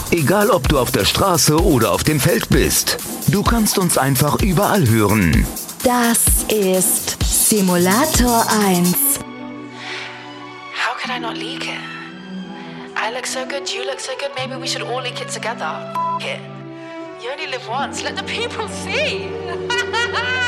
Egal, ob du auf der Straße oder auf dem Feld bist. Du kannst uns einfach überall hören. Das ist Simulator 1. How could I not leak it? I look so good, you look so good, maybe we should all leak it together. F it. You only live once, let the people see.